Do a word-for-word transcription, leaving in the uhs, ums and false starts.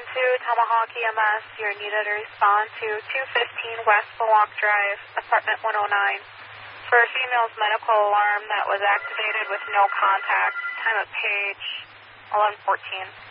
to Tomahawk E M S. You're needed to respond to two fifteen West Bullock Drive, apartment one oh nine, for a female's medical alarm that was activated with no contact. Time of page eleven fourteen.